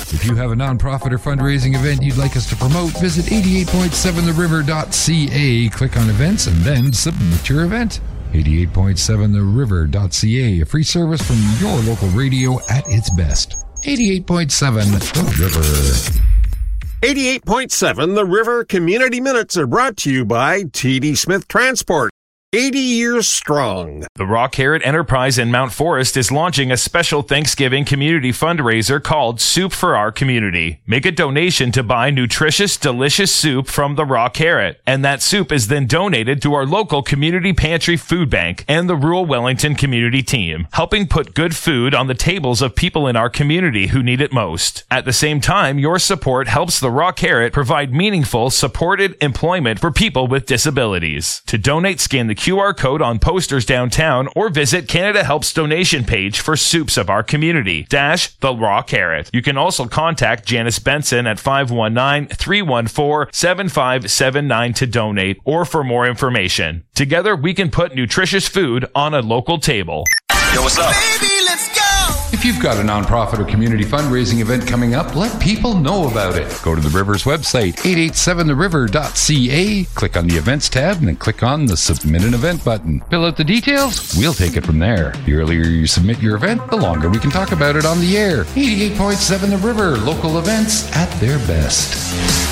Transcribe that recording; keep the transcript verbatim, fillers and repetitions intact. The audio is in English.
If you have a nonprofit or fundraising event you'd like us to promote, visit eighty-eight point seven the river dot c a, click on events, and then submit your event. eighty-eight point seven the river dot c a, a free service from your local radio at its best. eighty-eight point seven The River. eighty-eight point seven The River Community Minutes are brought to you by T D Smith Transport. eighty years strong. The Raw Carrot Enterprise in Mount Forest is launching a special Thanksgiving community fundraiser called Soup for Our Community. Make a donation to buy nutritious, delicious soup from the Raw Carrot, and that soup is then donated to our local community pantry food bank and the Rural Wellington community team, helping put good food on the tables of people in our community who need it most. At the same time, your support helps the Raw Carrot provide meaningful, supported employment for people with disabilities. To donate, scan the Q R code on posters downtown or visit Canada Help's donation page for soups of our community, dash the Raw Carrot. You can also contact Janice Benson at five one nine, three one four, seven five seven nine to donate or for more information. Together, we can put nutritious food on a local table. Yo, what's up? Baby, let's go! If you've got a nonprofit or community fundraising event coming up, let people know about it. Go to the River's website, eight eight seven the river dot c a, click on the Events tab, and then click on the Submit an Event button. Fill out the details, we'll take it from there. The earlier you submit your event, the longer we can talk about it on the air. eighty-eight point seven The River, local events at their best.